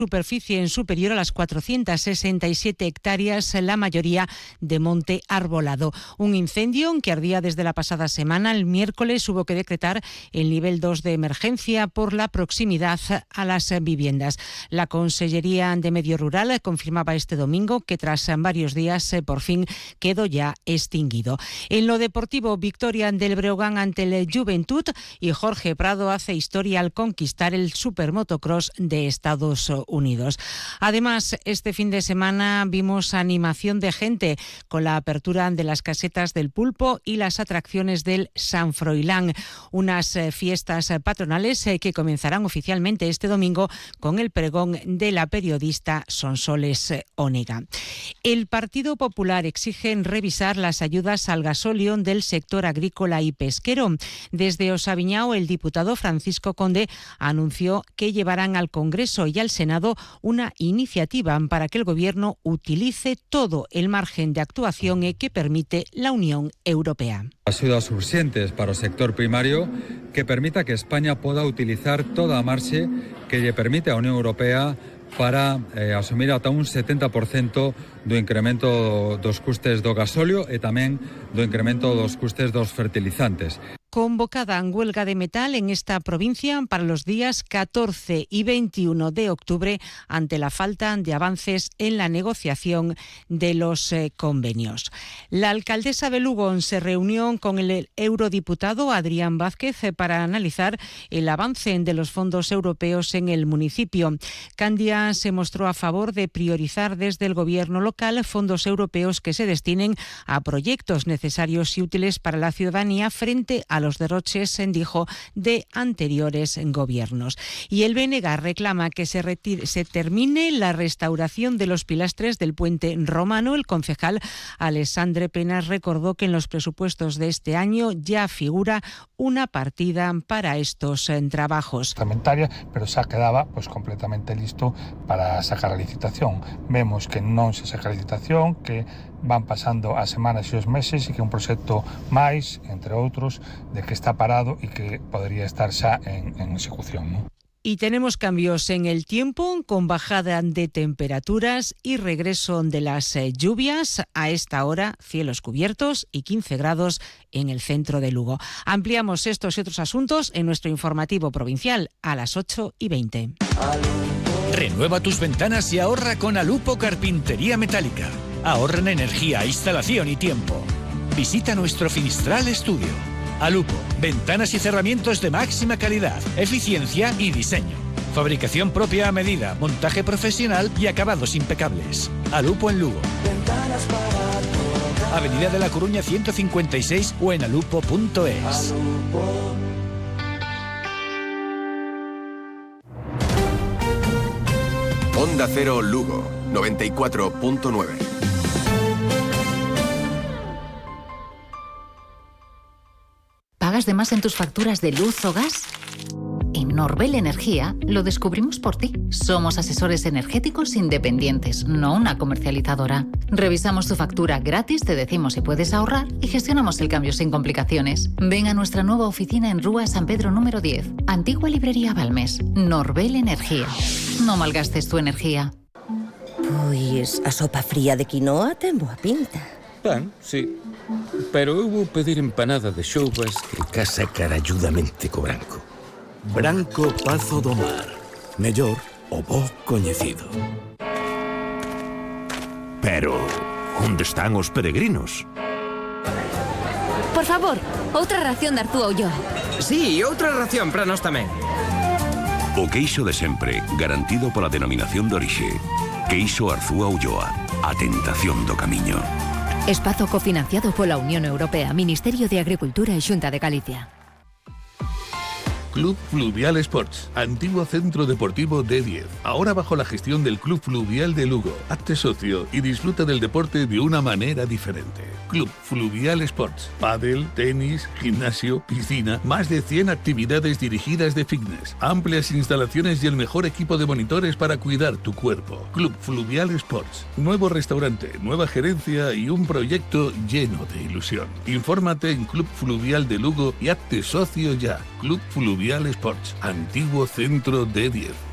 superficie superior a las 467 hectáreas, la mayoría de monte arbolado. Un incendio que ardía desde la pasada semana. El miércoles hubo que decretar el nivel 2 de emergencia por la proximidad a las viviendas. La Consellería de Medio Rural confirmaba este domingo que tras varios días por fin quedó ya extinguido. En lo deportivo, victoria del Breogán ante el Juventud y Jorge Prado hace historia al conquistar el Supermotocross de Estados Unidos. Además, este fin de semana vimos animación de gente con la apertura de las casetas del Pulpo y las atracciones del San Froilán, unas fiestas patronales que comenzarán oficialmente este domingo con el pregón de la periodista Sonsoles Onega. El Partido Popular exige revisar las ayudas al gasóleo del sector agrícola y pesquero. Desde Osaviñao, el diputado Francisco Conde anunció que llevarán al Congreso y al Senado una iniciativa para que el Gobierno utilice todo el margen de actuación que permite la Unión Europea. Ayudas urgentes para o sector primario que permita que España poda utilizar toda a marxe que lle permite a Unión Europea para asumir ata un 70% do incremento dos custes do gasóleo e tamén do incremento dos custes dos fertilizantes. Convocada huelga de metal en esta provincia para los días 14 y 21 de octubre ante la falta de avances en la negociación de los convenios. La alcaldesa de Lugo se reunió con el eurodiputado Adrián Vázquez para analizar el avance de los fondos europeos en el municipio. Candia se mostró a favor de priorizar desde el gobierno local fondos europeos que se destinen a proyectos necesarios y útiles para la ciudadanía frente a los derroches, dijo, de anteriores gobiernos. Y el BNG reclama que se termine la restauración de los pilastres del puente romano. El concejal Alessandre Penas recordó que en los presupuestos de este año ya figura una partida para estos trabajos. Pero xa quedaba completamente listo para sacar a licitación. Vemos que non se saca a licitación, que van pasando as semanas e os meses e que un proxecto máis, entre outros, de que está parado e que podría estar xa en execución, ¿no? Y tenemos cambios en el tiempo, con bajada de temperaturas y regreso de las lluvias. A esta hora, cielos cubiertos y 15 grados en el centro de Lugo. Ampliamos estos y otros asuntos en nuestro informativo provincial a las 8:20. Renueva tus ventanas y ahorra con Alupo Carpintería Metálica. Ahorra en energía, instalación y tiempo. Visita nuestro Finistral Estudio. Alupo, ventanas y cerramientos de máxima calidad, eficiencia y diseño. Fabricación propia a medida, montaje profesional y acabados impecables. Alupo en Lugo. Ventanas para todo. Avenida de la Coruña 156 o en alupo.es. Onda Cero Lugo, 94.9. ¿Pagas de más en tus facturas de luz o gas? En Norbel Energía lo descubrimos por ti. Somos asesores energéticos independientes, no una comercializadora. Revisamos tu factura gratis, te decimos si puedes ahorrar y gestionamos el cambio sin complicaciones. Ven a nuestra nueva oficina en Rúa San Pedro número 10, Antigua Librería Balmes. Norbel Energía. No malgastes tu energía. Pois a sopa fría de quinoa ten boa pinta. Pan, sí. Pero eu vou pedir empanada de xoubas que casa caralludamente co branco. Branco Pazo do Mar. Mellor o bo coñecido. Pero, onde están os peregrinos? Por favor, outra ración de Arzúa Ulloa. Sí, outra ración para nós tamén. O queixo de sempre, garantido pola denominación de orixe. Queixo Arzúa Ulloa, a tentación do camiño. Espazo cofinanciado pola Unión Europea, Ministerio de Agricultura e Xunta de Galicia. Club Fluvial Sports, antiguo centro deportivo D10. Ahora bajo la gestión del Club Fluvial de Lugo. Hazte socio y disfruta del deporte de una manera diferente. Club Fluvial Sports. Pádel, tenis, gimnasio, piscina. Más de 100 actividades dirigidas de fitness. Amplias instalaciones y el mejor equipo de monitores para cuidar tu cuerpo. Club Fluvial Sports. Nuevo restaurante, nueva gerencia y un proyecto lleno de ilusión. Infórmate en Club Fluvial de Lugo y hazte socio ya. Club Fluvial Sports, antiguo centro D10.